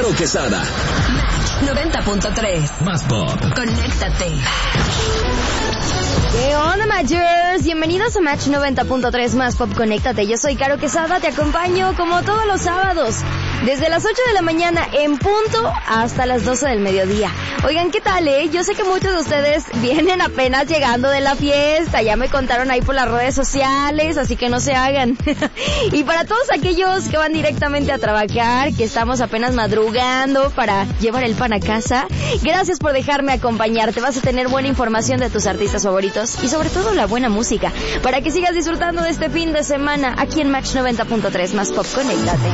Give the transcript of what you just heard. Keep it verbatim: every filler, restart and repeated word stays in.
Caro Quesada. Match noventa punto tres. Más pop. Conéctate. ¿Qué onda, Matchers? Bienvenidos a Match noventa punto tres Más Pop, Conéctate. Yo soy Caro Quesada, te acompaño como todos los sábados, desde las ocho de la mañana en punto hasta las doce del mediodía. Oigan, ¿qué tal, eh? Yo sé que muchos de ustedes vienen apenas llegando de la fiesta, ya me contaron ahí por las redes sociales, así que no se hagan. Y para todos aquellos que van directamente a trabajar, que estamos apenas madrugando para llevar el pan a casa, gracias por dejarme acompañarte. Vas a tener buena información de tus artistas favoritos y sobre todo la buena música, para que sigas disfrutando de este fin de semana aquí en Match noventa punto tres Más Pop, Conéctate.